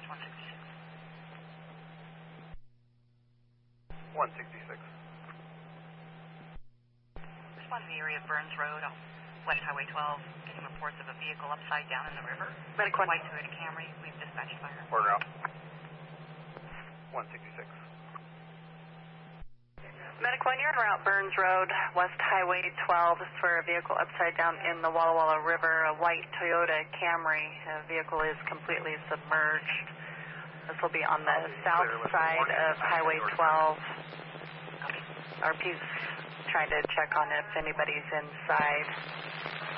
Northwest 166. 166. Respond to the area of Burns Road on West Highway 12, getting reports of a vehicle upside down in the river. Medic 1. White Toyota Camry. We've dispatched fire. Order out. 166. Medic 1, you're en route Burns Road, West Highway 12. This is for a vehicle upside down in the Walla Walla River, a white Toyota Camry. The vehicle is completely submerged. This will be on the south side of Highway 12. RP's trying to check on if anybody's inside.